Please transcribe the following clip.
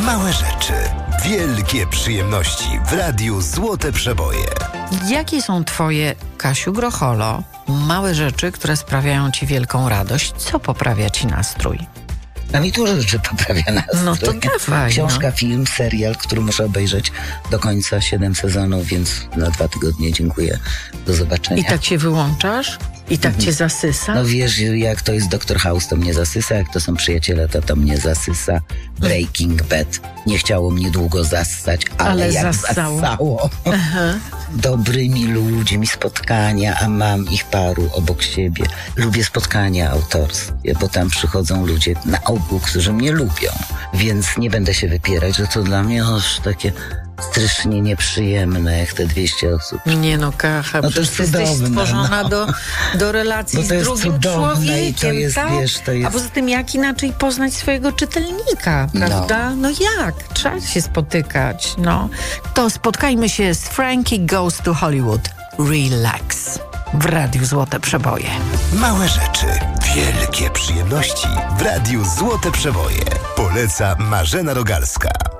Małe rzeczy, wielkie przyjemności w Radiu Złote Przeboje. Jakie są twoje, Kasiu Grocholo, małe rzeczy, które sprawiają ci wielką radość? Co poprawia ci nastrój? A mi dużo rzeczy poprawia nastrój. No to dawaj. Książka, film, serial, który muszę obejrzeć do końca 7 sezonów, więc na 2 tygodnie dziękuję. Do zobaczenia. I tak się wyłączasz? I tak cię zasysa? No wiesz, jak to jest Dr. House, to mnie zasysa, jak to są przyjaciele, to mnie zasysa. Breaking Bad. Nie chciało mnie długo zassać, ale jak zassało. Dobrymi ludźmi spotkania, a mam ich paru obok siebie. Lubię spotkania autorskie, bo tam przychodzą ludzie na ogół, którzy mnie lubią. Więc nie będę się wypierać, że to dla mnie już takie strasznie nieprzyjemne, jak te 200 osób. Nie no, Kacha, No przecież ty jesteś stworzona do relacji z drugim człowiekiem, i to jest, tak? wiesz, to jest... A poza tym jak inaczej poznać swojego czytelnika, prawda? No jak? Trzeba się spotykać, no. To spotkajmy się z Frankie Goes to Hollywood. Relax. W Radiu Złote Przeboje. Małe rzeczy, wielkie przyjemności w Radiu Złote Przeboje. Poleca Marzena Rogalska.